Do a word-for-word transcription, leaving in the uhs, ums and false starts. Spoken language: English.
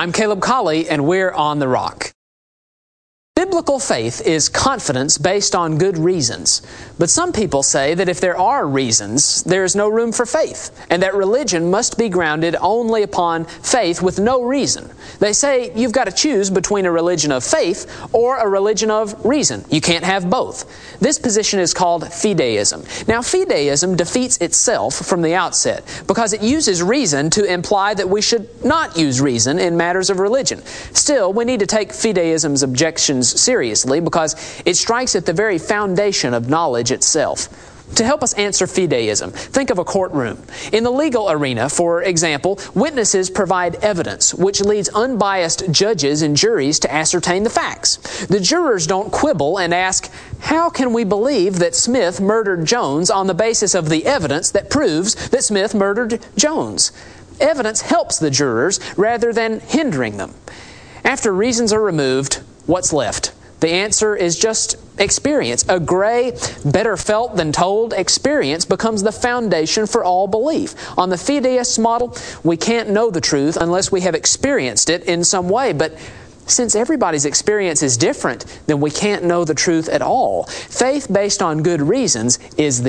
I'm Caleb Colley, and we're on The Rock. Biblical faith is confidence based on good reasons. But some people say that if there are reasons, there is no room for faith, and that religion must be grounded only upon faith with no reason. They say you've got to choose between a religion of faith or a religion of reason. You can't have both. This position is called fideism. Now, fideism defeats itself from the outset because it uses reason to imply that we should not use reason in matters of religion. Still, we need to take fideism's objections seriously because it strikes at the very foundation of knowledge itself. To help us answer fideism, think of a courtroom. In the legal arena, for example, witnesses provide evidence, which leads unbiased judges and juries to ascertain the facts. The jurors don't quibble and ask, how can we believe that Smith murdered Jones on the basis of the evidence that proves that Smith murdered Jones? Evidence helps the jurors rather than hindering them. After reasons are removed, what's left? The answer is just experience. A gray, better felt than told experience becomes the foundation for all belief. On the fideist model, we can't know the truth unless we have experienced it in some way. But since everybody's experience is different, then we can't know the truth at all. Faith based on good reasons is the